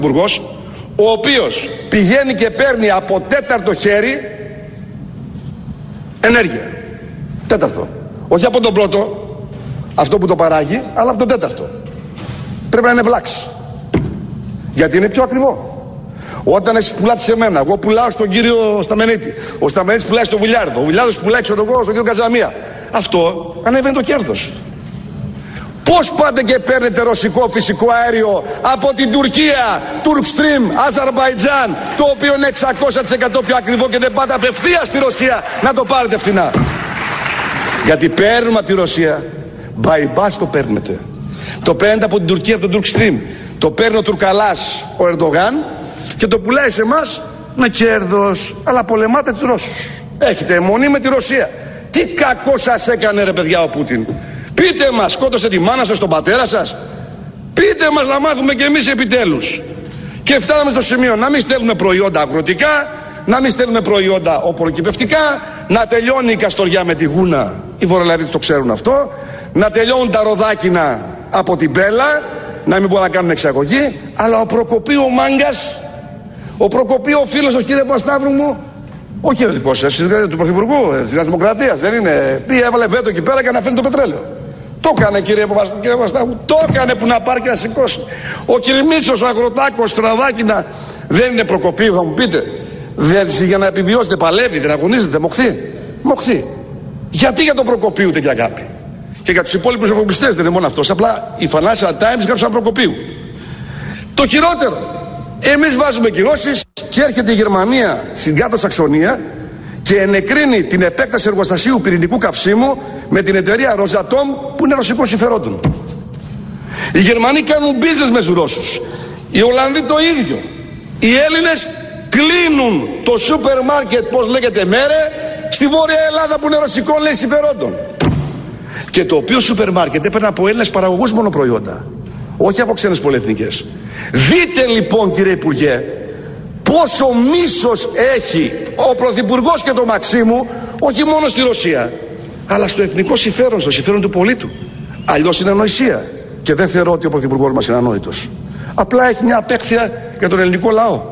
Πρωθυπουργός, ο οποίος πηγαίνει και παίρνει από τέταρτο χέρι ενέργεια. Τέταρτο. Όχι από τον πρώτο, αυτό που το παράγει, αλλά από τον τέταρτο. Πρέπει να είναι βλάξη. Γιατί είναι πιο ακριβό. Όταν εσείς πουλάτε σε μένα, εγώ πουλάω στον κύριο Σταμενίτη. Ο Σταμενίτης πουλάει στον Βουλιάρδο. Ο Βουλιάρδος πουλάει στον κύριο Καζαμία. Αυτό ανεβαίνει το κέρδος. Πώς πάτε και παίρνετε ρωσικό φυσικό αέριο από την Τουρκία, Turkstream, Αζερμπαϊτζάν, το οποίο είναι 600% πιο ακριβό, και δεν πάτε απευθείας στη Ρωσία να το πάρετε φθηνά? Γιατί παίρνουμε από τη Ρωσία, bypass το παίρνετε. Το παίρνετε από την Τουρκία, από τον Turkstream. Το παίρνει ο Τουρκαλάς, ο Ερντογάν, και το πουλάει σε εμάς με κέρδος. Αλλά πολεμάτε τους Ρώσους. Έχετε αιμονή με τη Ρωσία. Τι κακό σας έκανε, ρε παιδιά, ο Πούτιν? Πείτε μας, σκότωσε τη μάνα σας, τον πατέρα σας? Πείτε μας να μάθουμε κι εμείς επιτέλους. Και φτάναμε στο σημείο να μην στέλνουμε προϊόντα αγροτικά, να μην στέλνουμε προϊόντα οπωροκυπευτικά, να τελειώνει η Καστοριά με τη Γούνα, οι Βορειολαδίτες το ξέρουν αυτό, να τελειώνουν τα Ροδάκινα από την Πέλα, να μην μπορούν να κάνουν εξαγωγή. Αλλά ο Προκοπίου ο μάγκας, ο Προκοπίου ο φίλος, ο κύριε Πασταύρου μου, όχι ο δικός σας, του Πρωθυπουργού της Νέας Δημοκρατίας, δεν είναι? Πήγε, έβαλε βέτο εκεί πέρα και να φέρνει το πετρέλαιο. Το έκανε, κύριε Πασταύρου, το έκανε, που να πάρει και να σηκώσει. Ο Κυρμίτσος, ο Αγροτάκος, το Ραδάκινα, δεν είναι Προκοπίου, θα μου πείτε? Για να επιβιώσετε παλεύει, δεν αγωνίζετε, μοχθεί. Γιατί για τον Προκοπίου τέτοια αγάπη? Και για τους υπόλοιπους εφοπλιστές δεν είναι μόνο αυτός. Απλά οι Financial Times γράψαν Προκοπίου. Το χειρότερο, εμείς βάζουμε κυρώσεις και έρχεται η Γερμανία στην Κάτω Σαξονία και ενεκρίνει την επέκταση εργοστασίου πυρηνικού καυσίμου με την εταιρεία Rosatom, που είναι ρωσικών συμφερόντων. Οι Γερμανοί κάνουν business με τους Ρώσους. Οι Ολλανδοί το ίδιο. Οι Έλληνες κλείνουν το σούπερ μάρκετ, πώς λέγεται, Μέρε, στη Βόρεια Ελλάδα, που είναι ρωσικών, λέει, συμφερόντων. Και το οποίο σούπερ μάρκετ έπαιρνε από Έλληνες παραγωγούς μόνο προϊόντα, όχι από ξένες πολυεθνικές. Δείτε λοιπόν, κύριε Υπουργέ, πόσο μίσος έχει ο Πρωθυπουργός και το Μαξίμου, όχι μόνο στη Ρωσία, αλλά στο εθνικό συμφέρον, στο συμφέρον του πολίτου. Αλλιώς είναι ανοησία. Και δεν θεωρώ ότι ο Πρωθυπουργός μας είναι ανόητος. Απλά έχει μια απέκθεια για τον ελληνικό λαό.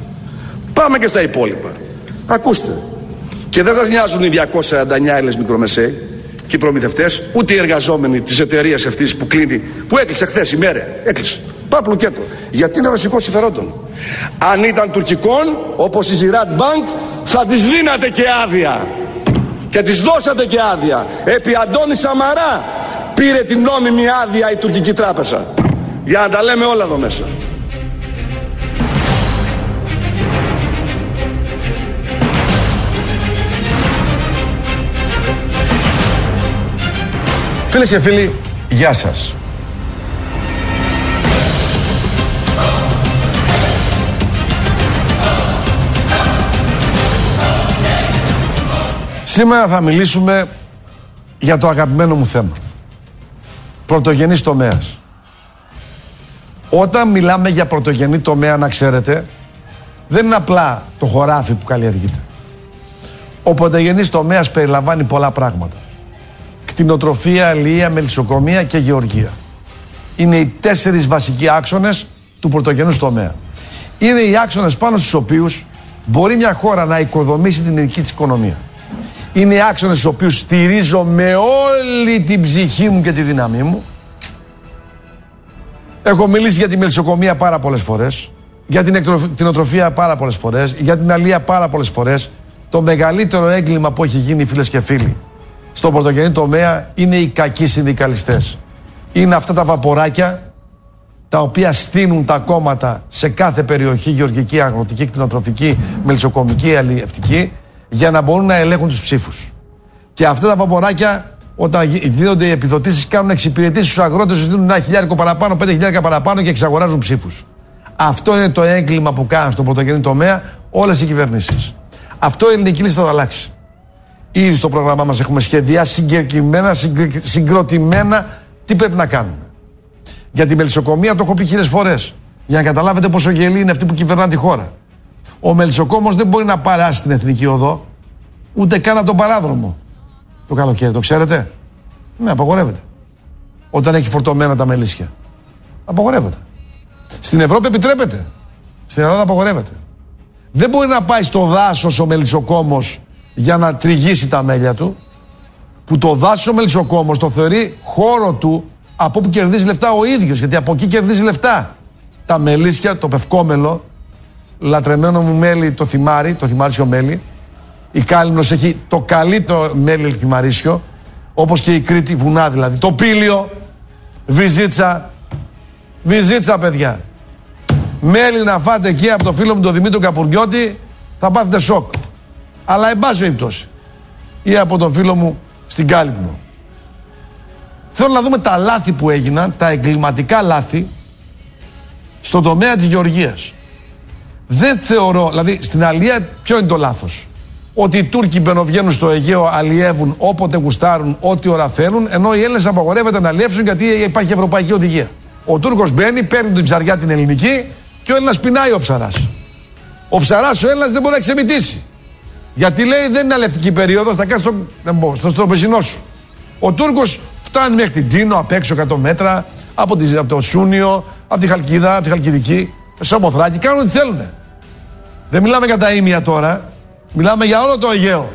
Πάμε και στα υπόλοιπα. Ακούστε. Και δεν θα νοιάζουν οι 249 Έλληνες μικρομεσαίοι και οι προμηθευτές, ούτε οι εργαζόμενοι της εταιρείας αυτής που κλείνει, που έκλεισε χθες η Μέρε. Έκλεισε. Πάπλου κέτο. Γιατί είναι ρωσικό συμφερόντων. Αν ήταν τουρκικών, όπως η Ziraat Bank, θα τις δίνατε και άδεια. Και τις δώσατε και άδεια. Επί Αντώνη Σαμαρά πήρε την νόμιμη άδεια η τουρκική τράπεζα. Για να τα λέμε όλα εδώ μέσα. Φίλες και φίλοι, γεια σας. Σήμερα θα μιλήσουμε για το αγαπημένο μου θέμα. Πρωτογενής τομέας. Όταν μιλάμε για πρωτογενή τομέα, να ξέρετε, δεν είναι απλά το χωράφι που καλλιεργείται. Ο πρωτογενής τομέας περιλαμβάνει πολλά πράγματα. Κτηνοτροφία, αλληλεία, μελισσοκομεία και γεωργία. Είναι οι 4 βασικοί άξονες του πρωτογενούς τομέα. Είναι οι άξονες πάνω στους οποίους μπορεί μια χώρα να οικοδομήσει την ελληνική της οικονομία. Είναι οι άξονες στους οποίους στηρίζω με όλη την ψυχή μου και τη δύναμή μου. Έχω μιλήσει για τη μελισσοκομεία πάρα πολλές φορές, για την κτηνοτροφία πάρα πολλές φορές, για την αλληλεία πάρα πολλές φορές. Το μεγαλύτερο έγκλημα που έχει γίνει, φίλες και φίλοι, στον πρωτογενή τομέα είναι οι κακοί συνδικαλιστές. Είναι αυτά τα βαποράκια τα οποία στείνουν τα κόμματα σε κάθε περιοχή, γεωργική, αγροτική, κτηνοτροφική, μελισσοκομική, αλλιευτική, για να μπορούν να ελέγχουν τους ψήφους. Και αυτά τα βαποράκια, όταν δίνονται οι επιδοτήσεις, κάνουν εξυπηρετήσεις στους αγρότες, τους δίνουν 1.000 παραπάνω, 5.000 παραπάνω και εξαγοράζουν ψήφους. Αυτό είναι το έγκλημα που κάνουν στον πρωτογενή τομέα όλες οι κυβερνήσεις. Αυτό η ελληνική λίστα θα αλλάξει. Ήδη στο πρόγραμμά μας έχουμε σχεδιάσει συγκεκριμένα, συγκροτημένα τι πρέπει να κάνουμε. Για τη μελισσοκομεία το έχω πει 1000 φορές. Για να καταλάβετε πόσο γελοί είναι αυτοί που κυβερνάνε τη χώρα. Ο μελισσοκόμος δεν μπορεί να παράσει την εθνική οδό, ούτε καν από τον παράδρομο το καλοκαίρι. Το ξέρετε? Ναι, απαγορεύεται. Όταν έχει φορτωμένα τα μελίσια. Απαγορεύεται. Στην Ευρώπη επιτρέπεται. Στην Ελλάδα απαγορεύεται. Δεν μπορεί να πάει στο δάσος ο μελισσοκόμος για να τριγύσει τα μέλια του, που το δάσος ο μελισσοκόμος το θεωρεί χώρο του από όπου κερδίζει λεφτά ο ίδιος, γιατί από εκεί κερδίζει λεφτά. Τα μελίσια, το πευκόμελο, λατρεμένο μου μέλι, το θυμάρσιο μέλι. Η Κάλυμνος έχει το καλύτερο μέλι θυμαρίσιο, όπως και η Κρήτη βουνά δηλαδή. Το Πήλιο, Βυζίτσα παιδιά. Μέλι να φάτε εκεί από το φίλο μου τον Δημήτρο Καπουριώτη, θα πάθετε σοκ. Αλλά εν πάση περιπτώσει. Ή από τον φίλο μου στην Κάλυμνο. Θέλω να δούμε τα λάθη που έγιναν, τα εγκληματικά λάθη, στον τομέα της γεωργίας. Δεν θεωρώ, δηλαδή στην αλία ποιο είναι το λάθος? Ότι οι Τούρκοι μπαινοβγαίνουν στο Αιγαίο, αλλιεύουν όποτε γουστάρουν, ό,τι ώρα θέλουν, ενώ οι Έλληνες απαγορεύεται να αλλιεύσουν γιατί υπάρχει ευρωπαϊκή οδηγία. Ο Τούρκος μπαίνει, παίρνει την ψαριά την ελληνική και ο Έλληνας πεινάει ο ψαράς. Ο ψαράς ο Έλληνας δεν μπορεί να ξεμητήσει. Γιατί λέει δεν είναι αλλιευτική περίοδος, θα κάνεις στο στροπεζινό σου. Ο Τούρκος φτάνει μέχρι την Τίνο, απ' έξω 100 μέτρα, από το Σούνιο, από τη Χαλκίδα, από τη Χαλκιδική, Σαμοθράκη, κάνουν ό,τι θέλουν. Δεν μιλάμε για τα ήμια τώρα. Μιλάμε για όλο το Αιγαίο.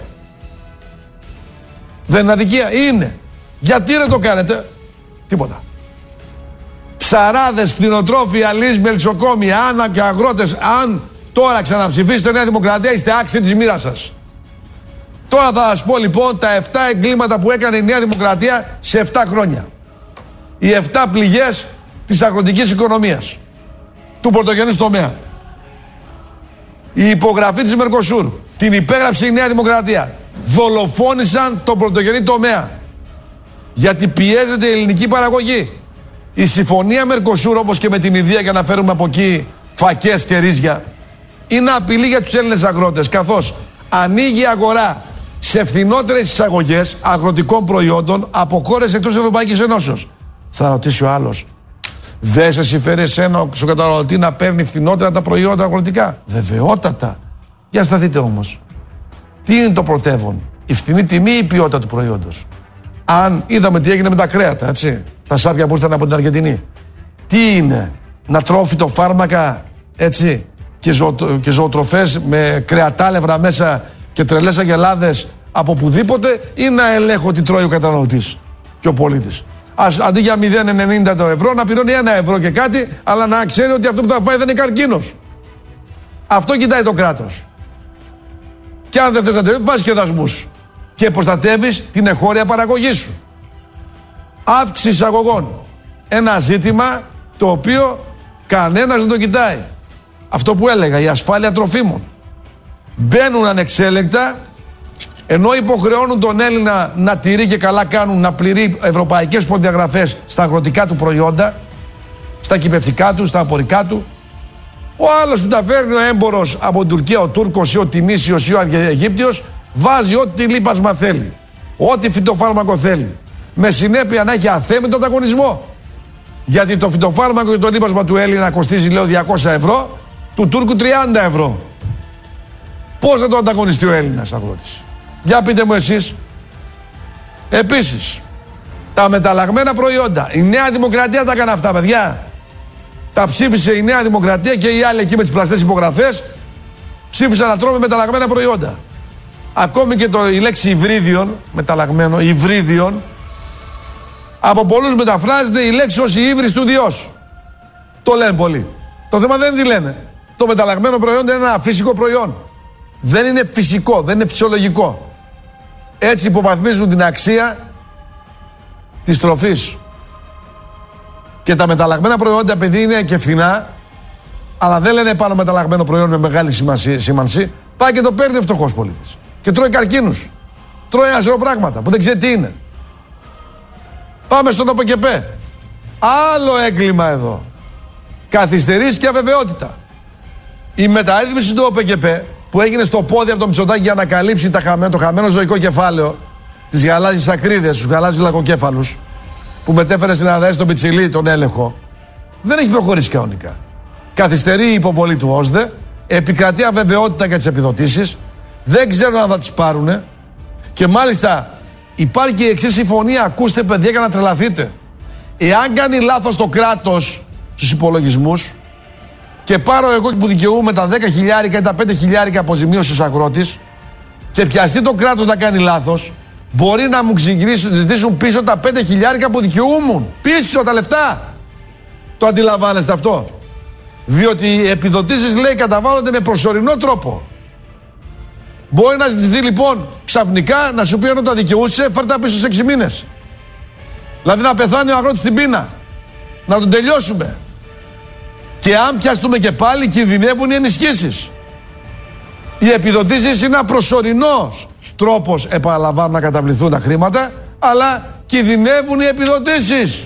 Δεν είναι αδικία? Είναι. Γιατί δεν το κάνετε? Τίποτα. Ψαράδες, κτηνοτρόφοι, αλείς, μελισσοκόμοι, άνα και αγρότες, αν τώρα ξαναψηφίσετε Νέα Δημοκρατία, είστε άξιοι της μοίρας σας. Τώρα θα σας πω λοιπόν τα 7 εγκλήματα που έκανε η Νέα Δημοκρατία σε 7 χρόνια. Οι 7 πληγές της αγροτικής οικονομίας, του πρωτογενούς τομέα. Η υπογραφή της Μερκοσούρ την υπέγραψε η Νέα Δημοκρατία. Δολοφόνησαν τον πρωτογενή τομέα. Γιατί πιέζεται η ελληνική παραγωγή. Η συμφωνία Μερκοσούρ, όπως και με την Ινδία, για να φέρουμε από εκεί φακές και ρύζια, είναι απειλή για τους Έλληνες αγρότες. Καθώς ανοίγει η αγορά σε φθηνότερες εισαγωγές αγροτικών προϊόντων από χώρες εκτός Ευρωπαϊκής Ενώσεως. Θα ρωτήσει ο άλλος, δεν σε συμφέρει εσένα στον καταναλωτή να παίρνει φθηνότερα τα προϊόντα αγροτικά? Βεβαιότατα. Για σταθείτε όμως. Τι είναι το πρωτεύον? Η φθηνή τιμή ή η ποιότητα του προϊόντος? Αν είδαμε τι έγινε με τα κρέατα, έτσι, τα σάπια που ήρθαν από την Αργεντινή. Τι είναι? Να τρώω φυτοφάρμακα, έτσι, και ζωοτροφές με κρεατάλευρα μέσα και τρελές αγελάδες από πουδήποτε, ή να ελέγχω τι τρώει ο καταναλωτής και ο πολίτης? Αντί για 0,90 το ευρώ να πληρώνει 1 ευρώ και κάτι, αλλά να ξέρει ότι αυτό που θα φάει δεν είναι καρκίνος. Αυτό κοιτάει το κράτος. Και αν δεν θες να τελειώσει, βάζεις και δασμούς. Και προστατεύεις την εγχώρια παραγωγή σου. Αύξηση εισαγωγών. Ένα ζήτημα το οποίο κανένας δεν το κοιτάει. Αυτό που έλεγα, η ασφάλεια τροφίμων. Μπαίνουν ανεξέλεγκτα, ενώ υποχρεώνουν τον Έλληνα να τηρεί, και καλά κάνουν, να πληρεί ευρωπαϊκές προδιαγραφές στα αγροτικά του προϊόντα, στα κυπευτικά του, στα απορικά του. Ο άλλος που τα φέρνει ο έμπορος από την Τουρκία, ο Τούρκος ή ο Τινήσιος ή ο Αιγύπτιος, βάζει ό,τι λίπασμα θέλει, ό,τι φυτοφάρμακο θέλει. Με συνέπεια να έχει αθέμητο ανταγωνισμό. Γιατί το φυτοφάρμακο και το λίπασμα του Έλληνα κοστίζει, λέω, 200 ευρώ, του Τούρκου 30 ευρώ. Πώς θα το ανταγωνιστεί ο Έλληνας αγρότης? Για πείτε μου εσείς. Επίσης, τα μεταλλαγμένα προϊόντα. Η Νέα Δημοκρατία τα έκανε αυτά, παιδιά. Τα ψήφισε η Νέα Δημοκρατία και οι άλλοι εκεί με τις πλαστές υπογραφές. Ψήφισαν να τρώμε μεταλλαγμένα προϊόντα. Ακόμη και η λέξη υβρίδιον, μεταλλαγμένο, υβρίδιον, από πολλούς μεταφράζεται η λέξη ως η ύβρις του Διός. Το λένε πολλοί. Το θέμα δεν είναι τι λένε. Το μεταλλαγμένο προϊόν είναι ένα φυσικό προϊόν. Δεν είναι φυσικό, δεν είναι φυσιολογικό. Έτσι υποβαθμίζουν την αξία της τροφής. Και τα μεταλλαγμένα προϊόντα, επειδή είναι και φθηνά, αλλά δεν λένε πάνω μεταλλαγμένο προϊόν με μεγάλη σήμανση, πάει και το παίρνει ο φτωχός πολίτης. Και τρώει καρκίνους. Τρώει ένα σωρό πράγματα που δεν ξέρει τι είναι. Πάμε στον ΟΠΕΚΕΠΕ. Άλλο έγκλημα εδώ. Καθυστερείς και αβεβαιότητα. Η μεταρρύθμιση του ΟΠΕΚΕΠΕ που έγινε στο πόδι από το Μητσοτάκη για να καλύψει το χαμένο ζωικό κεφάλαιο, τις γαλάζιες ακρίδες, τους γαλάζιους λαγοκέφαλους, που μετέφερε στην Αναδαέση τον Πιτσιλή, τον έλεγχο, δεν έχει προχωρήσει κανονικά. Καθυστερεί η υποβολή του ΩΣΔΕ, επικρατεί αβεβαιότητα για τις επιδοτήσεις, δεν ξέρουν αν θα τις πάρουνε, και μάλιστα υπάρχει και η εξής συμφωνία, ακούστε παιδιά για να τρελαθείτε. Εάν κάνει λάθος το κράτος στους υπολογισμούς, και πάρω εγώ που δικαιούμαι τα 10 χιλιάρικα ή τα 5 χιλιάρικα αποζημίωση ως αγρότης και πιαστεί το κράτος να κάνει λάθος, μπορεί να μου ζητήσουν πίσω τα 5 χιλιάρικα που δικαιούμουν. Πίσω τα λεφτά. Το αντιλαμβάνεστε αυτό? Διότι οι επιδοτήσεις, λέει, καταβάλλονται με προσωρινό τρόπο. Μπορεί να ζητηθεί λοιπόν ξαφνικά να σου πει ενώ τα δικαιούσε, φέρ' τα πίσω σε 6 μήνες. Δηλαδή να πεθάνει ο αγρότης στην πείνα. Να τον τελειώσουμε. Και αν πιαστούμε και πάλι, κινδυνεύουν οι ενισχύσεις. Οι επιδοτήσεις είναι ένα προσωρινός τρόπος, επαναλαμβάνω, να καταβληθούν τα χρήματα, αλλά κινδυνεύουν οι επιδοτήσεις.